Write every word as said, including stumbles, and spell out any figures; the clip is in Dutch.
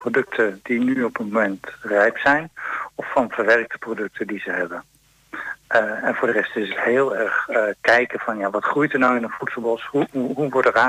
producten die nu op het moment rijp zijn, of van verwerkte producten die ze hebben. Uh, en voor de rest is het heel erg uh, kijken van ja, wat groeit er nou in een voedselbos? Hoe, hoe, hoe wordt er